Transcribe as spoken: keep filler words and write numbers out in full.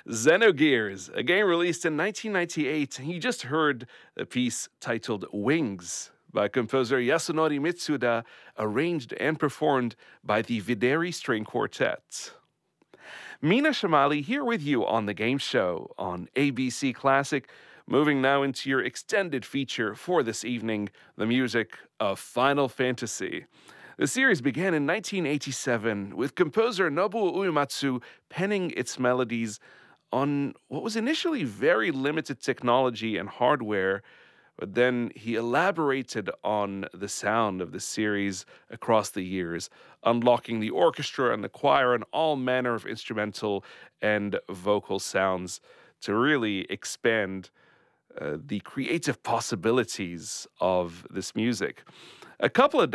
Xenogears, a game released in nineteen ninety-eight. You just heard a piece titled Wings by composer Yasunori Mitsuda, arranged and performed by the Videri String Quartet. Mina Shamali here with you on The Game Show on A B C Classic. Moving now into your extended feature for this evening, the music of Final Fantasy. The series began in nineteen eighty-seven with composer Nobuo Uematsu penning its melodies on what was initially very limited technology and hardware, but then he elaborated on the sound of the series across the years, unlocking the orchestra and the choir and all manner of instrumental and vocal sounds to really expand uh, the creative possibilities of this music. A couple of